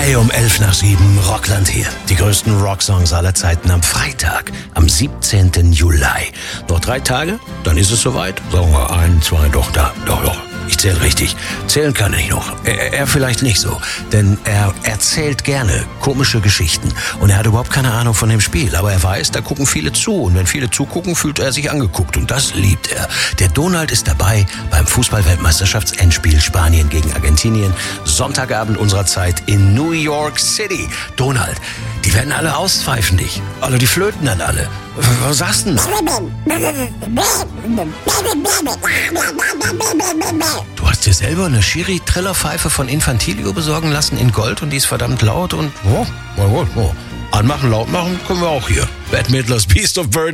Hey, um 7:11 Rockland hier. Die größten Rocksongs aller Zeiten am Freitag, am 17. Juli. Noch 3 Tage, dann ist es soweit. Sagen wir 1, 2, doch. Ich zähle richtig. Zählen kann ich noch. Er vielleicht nicht so, denn er erzählt gerne komische Geschichten. Und er hat überhaupt keine Ahnung von dem Spiel. Aber er weiß, da gucken viele zu. Und wenn viele zugucken, fühlt er sich angeguckt. Und das liebt er. Der Donald ist dabei beim Fußball-Weltmeisterschafts-Endspiel Spanien gegen Argentinien. Sonntagabend unserer Zeit in New York City. Donald, die werden alle auspfeifen dich. Also die flöten dann alle. Was sagst du denn? Du hast dir selber eine Schiri-Trillerpfeife von Infantilio besorgen lassen in Gold und die ist verdammt laut und... Anmachen, laut machen können wir auch hier. Bette Midler's Beast of Burden.